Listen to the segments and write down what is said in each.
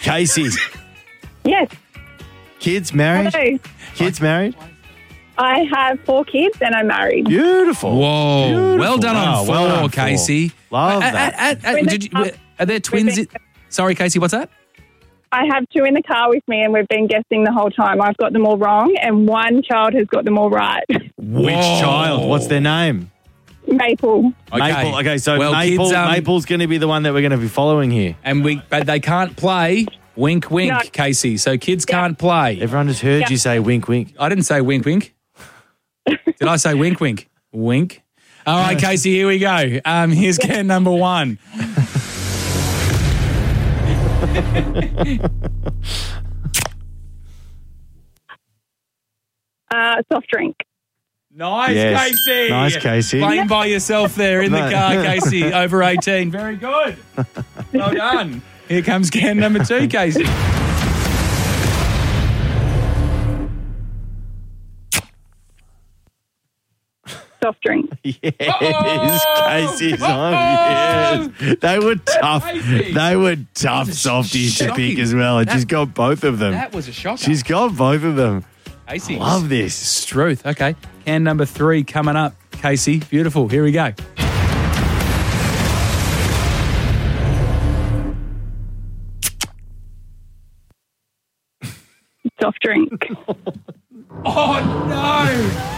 Casey. Yes. Kids married? Hello. Kids married? I have 4 kids and I'm married. Beautiful. Whoa. Beautiful. Well done Wow, on 4, well done, Casey. 4. Love that. Are there twins? Sorry, Casey, what's that? I have 2 in the car with me and we've been guessing the whole time. I've got them all wrong and one child has got them all right. Which child? What's their name? Maple. Maple. Okay, so Well, Maple, kids, Maple's going to be the one that we're going to be following here. But they can't play wink, wink, No. Casey. So kids can't play. Everyone just heard you say wink, wink. I didn't say wink, wink. Did I say wink, wink? Wink. All right, Casey, here we go. Here's can number 1. Soft drink. Nice, Yes. Casey. Nice, Casey. Playing by yourself there in the car, Casey. Over 18. Very good. Well done. Here comes can number 2, Casey. Soft drink. Yes, Casey's on. Yes. They were tough. Crazy. They were tough softies to pick as well. And she's got both of them. That was a shocker. She's got both of them. Casey. Love this. Struth. Okay. Can number 3 coming up, Casey. Beautiful. Here we go. Soft drink. Oh, no.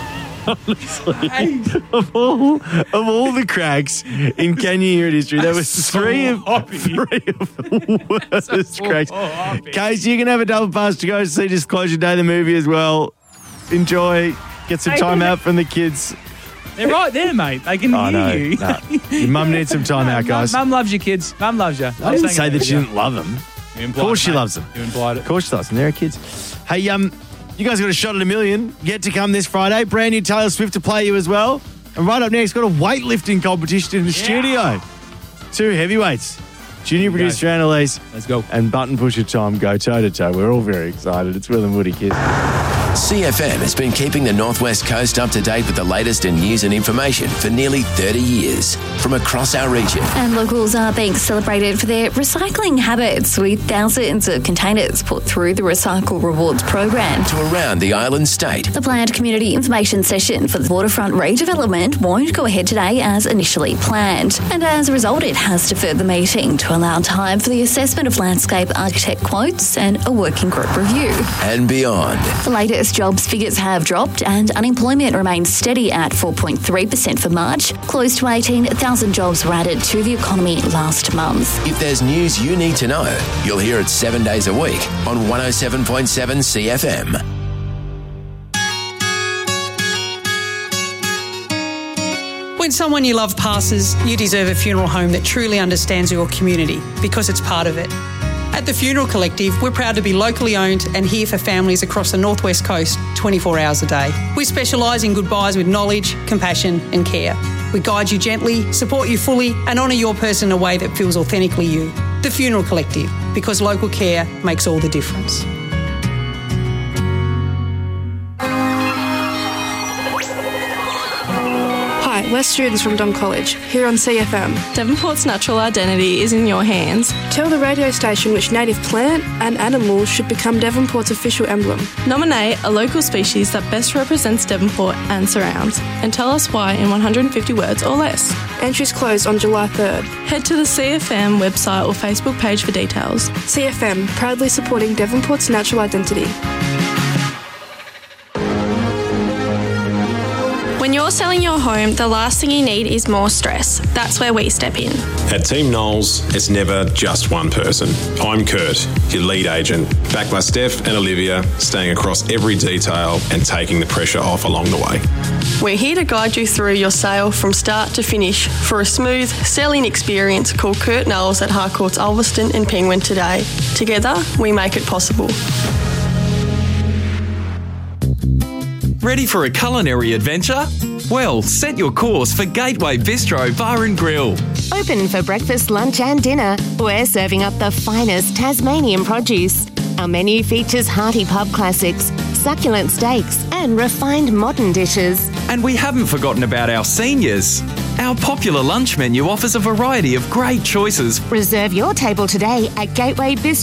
Of all the cracks in Can You Hear It history, there was three of the worst cracks. Casey, you can have a double pass to go see Disclosure Day, the movie as well. Enjoy. Get some time out from the kids. They're right there, mate. They can hear you. No. Your mum needs some time out, guys. Mum loves your kids. Mum loves you. I didn't say that she didn't love them. Of course she loves them. You implied it. Of course she loves them. They're kids. Hey, you guys got a shot at $1 million. Yet to come this Friday. Brand new Taylor Swift to play you as well. And right up next, got a weightlifting competition in the studio. 2 heavyweights. Junior producer Annalise. Let's go. And button pusher Tom go toe to toe. We're all very excited. It's Will and Woody, kids. CFM has been keeping the Northwest Coast up to date with the latest in news and information for nearly 30 years from across our region. And locals are being celebrated for their recycling habits, with thousands of containers put through the Recycle Rewards program. To around the island state. The planned community information session for the waterfront redevelopment won't go ahead today as initially planned. And as a result, it has deferred the meeting to allow time for the assessment of landscape architect quotes and a working group review. And beyond. The latest jobs figures have dropped and unemployment remains steady at 4.3% for March. Close to 18,000 jobs were added to the economy last month. If there's news you need to know, you'll hear it 7 days a week on 107.7 CFM. When someone you love passes, you deserve a funeral home that truly understands your community because it's part of it. At the Funeral Collective, we're proud to be locally owned and here for families across the Northwest Coast 24 hours a day. We specialise in goodbyes with knowledge, compassion and care. We guide you gently, support you fully and honour your person in a way that feels authentically you. The Funeral Collective, because local care makes all the difference. Hi, we're students from Dom College, here on CFM. Devonport's natural identity is in your hands. Tell the radio station which native plant and animal should become Devonport's official emblem. Nominate a local species that best represents Devonport and surrounds, and tell us why in 150 words or less. Entries close on July 3rd. Head to the CFM website or Facebook page for details. CFM, proudly supporting Devonport's natural identity. When you're selling your home, the last thing you need is more stress. That's where we step in. At Team Knowles, it's never just one person. I'm Kurt, your lead agent, backed by Steph and Olivia, staying across every detail and taking the pressure off along the way. We're here to guide you through your sale from start to finish for a smooth selling experience. Call Kurt Knowles at Harcourts Ulverston and Penguin today. Together, we make it possible. Ready for a culinary adventure? Well, set your course for Gateway Bistro Bar and Grill. Open for breakfast, lunch and dinner. We're serving up the finest Tasmanian produce. Our menu features hearty pub classics, succulent steaks and refined modern dishes. And we haven't forgotten about our seniors. Our popular lunch menu offers a variety of great choices. Reserve your table today at Gateway Bistro.